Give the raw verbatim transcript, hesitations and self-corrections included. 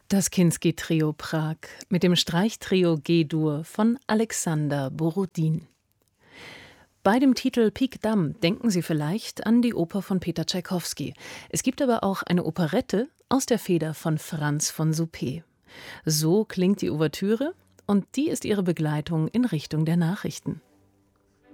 Das Kinski-Trio Prag mit dem Streichtrio G-Dur von Alexander Borodin. Bei dem Titel Pik Dam denken Sie vielleicht an die Oper von Peter Tschaikowski. Es gibt aber auch eine Operette aus der Feder von Franz von Suppé. So klingt die Ouvertüre und die ist ihre Begleitung in Richtung der Nachrichten.